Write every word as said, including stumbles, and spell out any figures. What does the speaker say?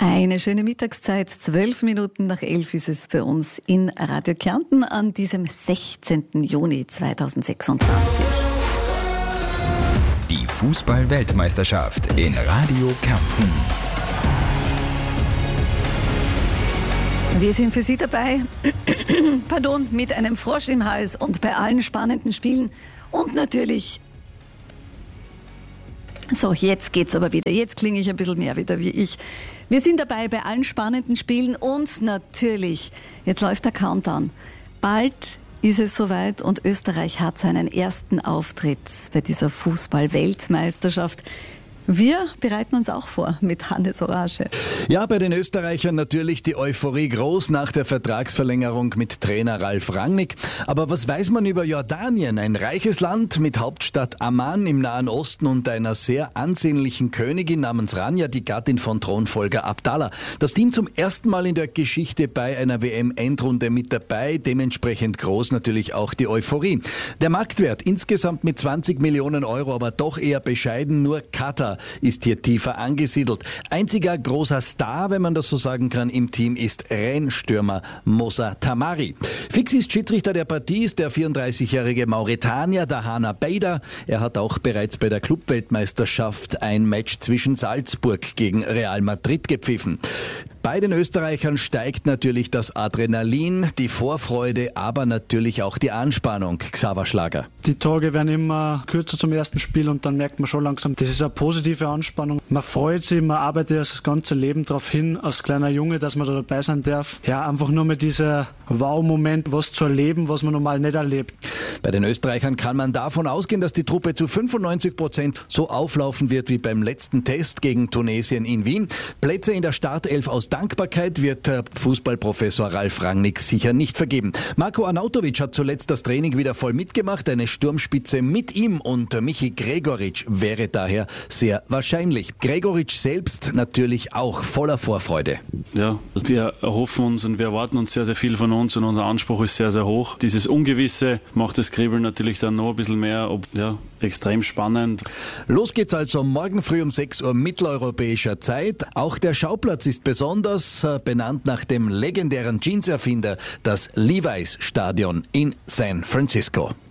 Eine schöne Mittagszeit, zwölf Minuten nach elf ist es bei uns in Radio Kärnten an diesem sechzehnten Juni zweitausendsechsundzwanzig. Die Fußball-Weltmeisterschaft in Radio Kärnten. Wir sind für Sie dabei, pardon, mit einem Frosch im Hals und bei allen spannenden Spielen und natürlich... So, jetzt geht's aber wieder. Jetzt klinge ich ein bisschen mehr wieder wie ich. Wir sind dabei bei allen spannenden Spielen und natürlich, jetzt läuft der Countdown. Bald ist es soweit und Österreich hat seinen ersten Auftritt bei dieser Fußball-Weltmeisterschaft. Wir bereiten uns auch vor mit Hannes Orage. Ja, bei den Österreichern natürlich die Euphorie groß nach der Vertragsverlängerung mit Trainer Ralf Rangnick. Aber was weiß man über Jordanien? Ein reiches Land mit Hauptstadt Amman im Nahen Osten und einer sehr ansehnlichen Königin namens Rania, die Gattin von Thronfolger Abdallah. Das Team zum ersten Mal in der Geschichte bei einer W M-Endrunde mit dabei. Dementsprechend groß natürlich auch die Euphorie. Der Marktwert insgesamt mit zwanzig Millionen Euro, aber doch eher bescheiden. Nur Katar ist hier tiefer angesiedelt. Einziger großer Star, wenn man das so sagen kann, im Team ist Rennstürmer Moussa Tamari. Fix ist Schiedsrichter der Partie ist der vierunddreißigjährige Mauretanier Dahana Beider. Er hat auch bereits bei der Clubweltmeisterschaft ein Match zwischen Salzburg gegen Real Madrid gepfiffen. Bei den Österreichern steigt natürlich das Adrenalin, die Vorfreude, aber natürlich auch die Anspannung. Xaver Schlager. Die Tage werden immer kürzer zum ersten Spiel und dann merkt man schon langsam, das ist eine positive Anspannung. Man freut sich, man arbeitet das ganze Leben darauf hin, als kleiner Junge, dass man da dabei sein darf. Ja, einfach nur mit dieser Wow-Moment, was zu erleben, was man normal nicht erlebt. Bei den Österreichern kann man davon ausgehen, dass die Truppe zu fünfundneunzig Prozent so auflaufen wird wie beim letzten Test gegen Tunesien in Wien. Plätze in der Startelf aus Dankbarkeit wird der Fußballprofessor Ralf Rangnick sicher nicht vergeben. Marko Arnautovic hat zuletzt das Training wieder voll mitgemacht. Eine Sturmspitze mit ihm und Michi Gregoritsch wäre daher sehr wahrscheinlich. Gregoritsch selbst natürlich auch voller Vorfreude. Ja, wir erhoffen uns und wir erwarten uns sehr, sehr viel von uns und unser Anspruch ist sehr, sehr hoch. Dieses Ungewisse macht das Kribbeln natürlich dann noch ein bisschen mehr, ob, ja, extrem spannend. Los geht's also morgen früh um sechs Uhr mitteleuropäischer Zeit. Auch der Schauplatz ist besonders, benannt nach dem legendären Jeans-Erfinder, das Levi's Stadion in San Francisco.